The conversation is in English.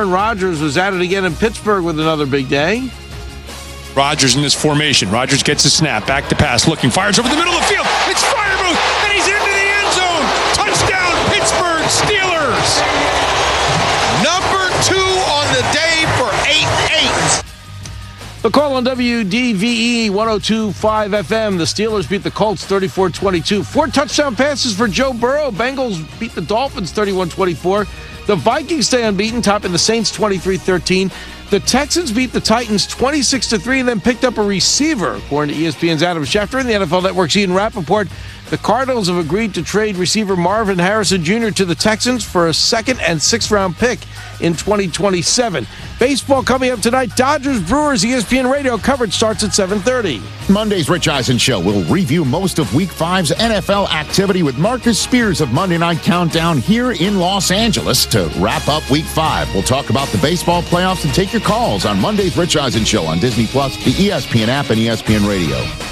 Aaron Rodgers was at it again in Pittsburgh with another big day. Rodgers in this formation. Rodgers gets a snap, back to pass, looking, fires over the middle of the field. It's Freiermuth, and he's into the end zone. Touchdown, Pittsburgh Steelers. Number 2 on the day for 8-8. The call on WDVE 102.5 FM. The Steelers beat the Colts 34-22. 4 touchdown passes for Joe Burrow. Bengals beat the Dolphins 31-24. The Vikings stay unbeaten, topping the Saints 23-13. The Texans beat the Titans 26-3 and then picked up a receiver, according to ESPN's Adam Schefter and the NFL Network's Ian Rappaport. The Cardinals have agreed to trade receiver Marvin Harrison Jr. to the Texans for a 2nd and 6th round pick in 2027. Baseball coming up tonight. Dodgers Brewers ESPN radio coverage starts at 7:30. Monday's Rich Eisen Show will review most of Week 5's NFL activity with Marcus Spears of Monday Night Countdown here in Los Angeles to wrap up Week 5. We'll talk about the baseball playoffs and take your calls on Monday's Rich Eisen Show on Disney+, the ESPN app, and ESPN Radio.